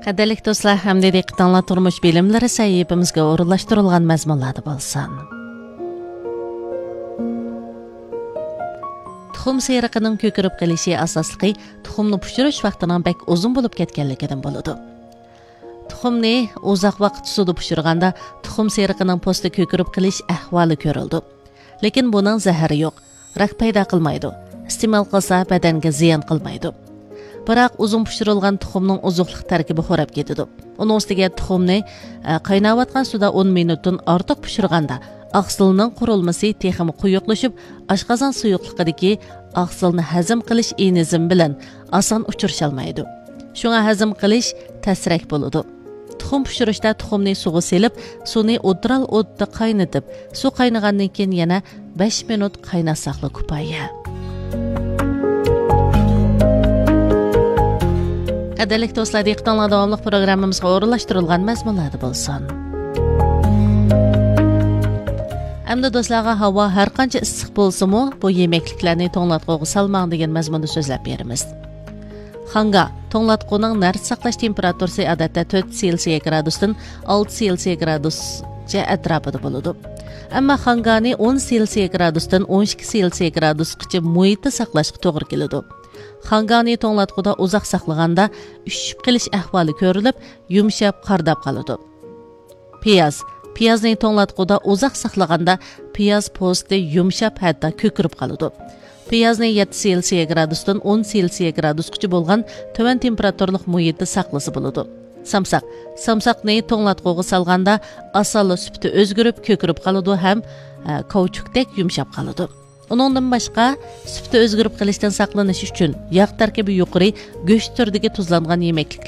Qadirlik do'stlar, hamda diqqatinglar turmush bilimlari sahifamizga o'rinlashtirilgan mazmunlarda bo'lsin. Tuxum seriqining ko'kirib qilishi asosligi tuxumni pishirish vaqtining bek uzun bo'lib ketganligidan bo'ladi. Tuxumni uzoq vaqt suvda pishirganda tuxum seriqining po'sti ko'kirib qilish ahvoli ko'rildi. Lekin buning zahari yo'q, rak paydo qilmaydi. Iste'mol qilsa badanga ziyon qilmaydi. Biroq uzun pishirilgan tuxumning uzuqlik tarkibi xo'rab ketadi. Uning ustiga tuxumni qaynayotgan suvda 10 minutdan ortiq pishirganda oqsilning qurilmasi texmi quyuqlashib, oshqozon suyuqligidagi oqsilni hazm qilish enizm bilan oson uchirish olmaydi. Shunga hazm qilish tasrak bo'ladi. Tuxum pishirishda tuxumni suvga selib, suvni o'tiral o'tda qaynatib, suv qaynagandan keyin yana 5 minut qaynasaqli kifoya. Qadirlik do'stlar, diqqatinglar davomli programmamizga o'rinlashtirilgan mazmunlarda bo'lsin. Hamda do'stlarga havo har qancha issiq bo'lsa-mu, bu yemekliklarni to'nglatquga salmang degan mazmunda so'zlab beramiz. Xanga to'nglatquning narsa saqlash temperaturasi odatda 4 Selsiya gradusdan 6 Selsiya graduscha atrofida bo'ladi. Ammo xangani 10 Selsiya gradusdan 12 Selsiya gradusgacha muhitda saqlashga to'g'ri keladi. Xangani to'nglatquda uzoq saqlaganda ushib qilish ahvoli ko'rilib, yumshab qardab qoladi. Piyozni to'nglatquda uzoq saqlaganda piyoz po'sti yumshab hatto ko'kirib qoladi. Piyozni 7 Selsiya gradusdan 10 Selsiya gradusgacha bo'lgan tovan temperaturlik muhitda saqlasa bo'ladi. Samsaqni to'nglatquga solganda asal sufti o'zgarib ko'kirib qoladi ham kauchukdek yumshab qoladi. Uningdan boshqa sufti o'zgarib qilishdan saqlanish uchun yog' tarkibi yuqori go'sht turidagi tuzlangan yemeklik